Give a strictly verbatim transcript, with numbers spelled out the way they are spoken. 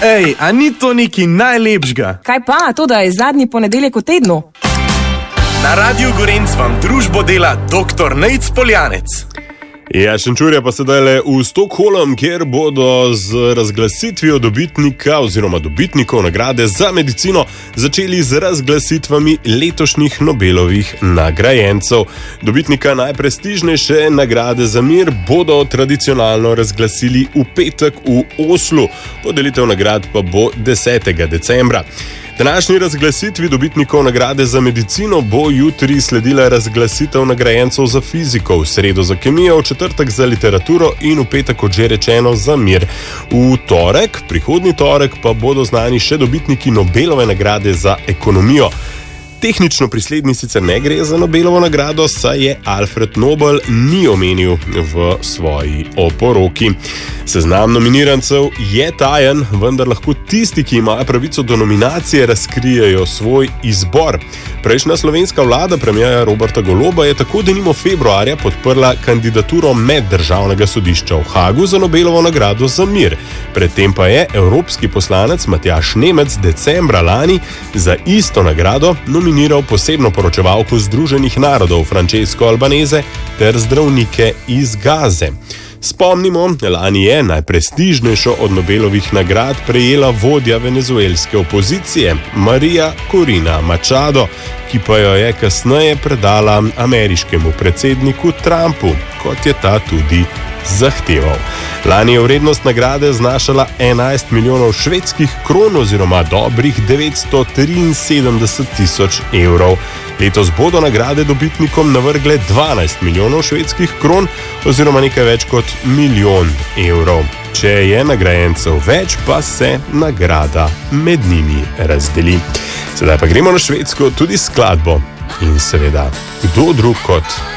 Ej, a ni to nekaj najlepšega? Kaj pa, to, da je zadnji ponedeljek v tednu? Na Radiu Gorenc vam družbo dela doktor Nejc Poljanec. Ja, Šenčurja pa sedaj le v Stockholm, kjer bodo z razglasitvijo dobitnika oziroma dobitnikov nagrade za medicino začeli z razglasitvami letošnjih Nobelovih nagrajencev. Dobitnika najprestižnejše nagrade za mir bodo tradicionalno razglasili v petek v Oslu. Podelitev nagrad pa bo desetega decembra. Današnji razglasitvi dobitnikov nagrade za medicino bo jutri sledila razglasitev nagrajencev za fiziko, v sredo za kemijo, v četrtek za literaturo in v petek, kot že rečeno, za mir. V torek, prihodnji torek, pa bodo znani še dobitniki Nobelove nagrade za ekonomijo. Tehnično pri slednji sicer ne gre za Nobelovo nagrado, saj je Alfred Nobel ni omenil v svoji oporoki. Seznam nominirancev je tajen, vendar lahko tisti, ki imajo pravico do nominacije, razkrijejo svoj izbor. Prejšnja slovenska vlada premierja Roberta Goloba je tako denimo februarja podprla kandidaturo Meddržavnega sodišča v Hagu za Nobelovo nagrado za mir. Predtem pa je evropski poslanec Matjaž Nemec decembra lani za isto nagrado nominiral posebno poročevalko Združenih narodov Francesco Albanese ter zdravnike iz Gaze. Spomnimo, lani je najprestižnejšo od Nobelovih nagrad prejela vodja venezuelske opozicije Maria Corina Machado, ki pa jo je kasneje predala ameriškemu predsedniku Trumpu, kot je ta tudi zahteval. Lani je vrednost nagrade znašala enajst milijonov švedskih kron oziroma dobrih devetsto triinsedemdeset tisoč evrov. Letos bodo nagrade dobitnikom navrgle dvanajst milijonov švedskih kron oziroma nekaj več kot milijon evrov. Če je nagrajencev več, pa se nagrada med njimi razdeli. Sedaj pa gremo na Švedsko tudi skladbo in seveda kdo drug kot